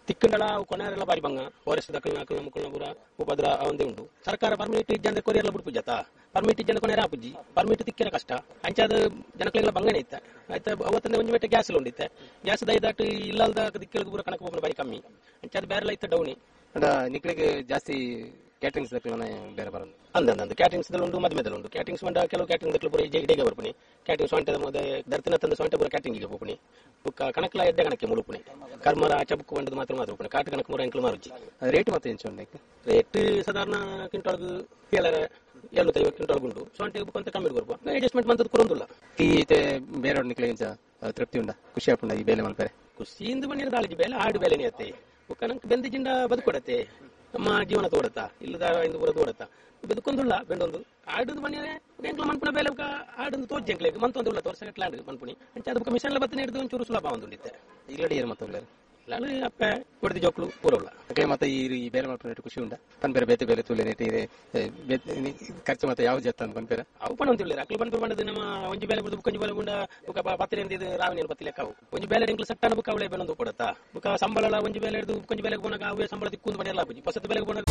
ತಿಕ್ಕಂಡಳ ಕೊನೆಯರೆಲ್ಲ ಬಾರಿ ಬಂಗ ಫಾರೆಸ್ಟ್ ದಕ್ಕಳ ಪೂರ ಉಪದ್ರ ಒಂದೇ ಉಂಟು ಸರ್ಕಾರ ಪರ್ಮಿಟ್ ಇಜ್ಜಂದ್ರೆ ಕೊರಿಯರ್ಲ ಬಿಡ್ಪುಜಾತ ಪರ್ಮಿಟ್ ಇಜ್ಜಂದ್ರೆ ಕೊನೆಯರ ಹಾಪುಜಿ ಪರ್ಮಿಟ್ ತಿಕ್ಕಿರ ಕಷ್ಟ ಅಂಚಾದ ಜನಕ್ಲೆಲ್ಲ ಬಂಗನೆ ಇತ್ತ ಆಯ್ತಾ ಅವತ್ತಂದ್ರೆ ಒಂದು ವೇಟೆ ಗ್ಯಾಸ್ ಉಂಡಿತ್ತೆ ಗ್ಯಾಸ್ ದಯದಾಟ್ ಇಲ್ಲದ ದಿಕ್ಕಿಗೆ ಪೂರ ಕಣಕ್ಕೆ ಹೋಗೋಣ ಬಾರಿ ಕಮ್ಮಿ ಅಂಚಾದ ಬೇರೆಲ್ಲ ಇತ್ತ ಡೌನಿ ನಿಕ್ಳಿಗೆ ಜಾಸ್ತಿ ಕ್ಯಾಟರಿಂಗ್ಸ್ ಬೇರೆ ಬರೋದು ಅಂದಂದು ಕ್ಯಾಟರಿಂಗ್ಸ್ ಉಂಟು ಮದುವೆದಲ್ಲಿ ಉಂಟು ಕ್ಯಾಟರಿಂಗ್ಸ್ ಬಂದ ಕೆಲವು ಕ್ಯಾಟರಿಂಗ್ ಪೂರ ಇಡೀಗೆ ಬರ್ಪುನಿ ಕ್ಯಾಟರಿಂಗ್ ಸೊಂಟದ ದರ್ತಿನ ತಂದ ಸೊಂಟ ಪೂರ ಕ್ಯಾಟರಿಂಗಿಗೆ ಹೋಗ್ಪುನಿ ಕಣಕ್ಲ ಎಡ್ಡೆ ಕಣಕ್ಕೆ ಮುಳುಪುನಿ ಕರ್ಮರ ಚಬುಕು ಬಂಡದು ಮಾತ್ರ ಮಾತ್ರ ಕಾಟ ಕಣಕ್ಕೆ 3 ಎಂಕ್ಲು ಮಾರುಜಿ ರೇಟ್ ಮತ್ತೆ ಏನು ರೇಟ್ ಸಾಧಾರಣ ಕ್ವಿಂಟಾಲ್ಗೆ 750 ಕ್ವಿಂಟಾಲ್ ಉಂಟು ಸೊಂಟೆ ಅಂತ ಕಮ್ಮಿ ಬರ್ಬೋ ಅಡ್ಜಸ್ಟ್ಮೆಂಟ್ ಬಂದದ್ದು ಕೊರೊಂದಿಲ್ಲ ಬೇರೆ ನಿಕ್ಳಿಗೆ ತೃಪ್ತಿ ಉಂಡ ಖುಷಿ ಆಪುಂಡ ಈ ಬೇಲೆ ಮಲ್ಪರೆ ಖುಷಿಯಿಂದ ಬಂದಿರೋ ದಾಳಿಜಿ ಬೇಲೆ ಆಡು ಬೇಲೆನೇ ಅತ್ತೆ ನಂಗೆ ಬೆಂದಿಜಿಂದ ಬದುಕೊಡತ್ತೆ ನಮ್ಮ ಜೀವನ ತೋಡತ್ತಾ ಇಲ್ಲದ ಇಂದು ಪೂರ ತೋಡತ್ತಾ ಬದುಕೊಂದುಲ್ಲ ಬೆಂದೊಂದು ಆಡುದು ಮನೆ ಎಂಕ್ಲ ಮನ್ಪುನ ಬೇಲೆ ಆಡೊಂದು ತೋಜ್ ಎಂಕ್ಲೆಗ್ ಮಂತೊಂದುಲ್ಲ ತೋರ್ಸಕ್ಕೆ ಮನ್ಪುನಿ ಅಂಚೆ ಅದಕ್ಕೆ ಮಿಷನ್ಲ ಬತ್ತನೆ ಹಿಡಿದು ಒಂಚೂರು ಸುಲಭ ಒಂದುಂಡಿತ್ತೆ ಇಲ್ಲಡಿ ಏನು ಮತ್ತೆ ಇಲ್ಲ ಅಪ್ಪ ಕೊಡ್ದು ಜೋಕ್ಳು ಪೂರಲ್ಲ ಮತ್ತೆ ಈ ಬೇರೆ ಮಲ್ಪನೆ ಖುಷಿ ಉಂಡ ಪನ್ಪೇರ ಬೇತೆ ಬೇಲೆ ತುಲೆ ಇದೆ ಖರ್ಚು ಮತ್ತೆ ಯಾವ ಜತ್ತ ಅಂತ ಪನ್ಪೇರ ಅವು ಪಣ ಅಂತ ಅಕ್ಲು ಪನ್ಪೇರ ಬಂದದ್ದು ನಮ್ಮ ಒಂಜಿ ಬೇಲೆ ಬಿಡುದು ಕೊಂಜಿ ಬೇಲೆ ಗುಂಡ ಪತ್ತಿರ ರಾವಿನ ಪತ್ತಿ ಲೆಕ್ಕ ಅವು ಒಂಜಿ ಬೇಲೆ ಎಂಕ್ಲು ಸಟ್ಟನ ಬುಕ್ಕ ಅವಳೆ ಬೇನೊಂದು ಕೊಡತ್ತಾ ಬುಕ್ಕ ಸಂಬಳ ಒಂಜಿ ಬೇಲೆ ಹಿಡಿದು ಕೊಂಜಿ ಬೇಲೆಗೆ ಬೋನಾಗ ಅವೇ ಸಂಬಳ ತಿಕ್ಕೊಂಡು ಮನೆಯಲ್ಲ ಹೊಸತ್ತು ಬೇಲೆಗೆ ಬೋನಾಗ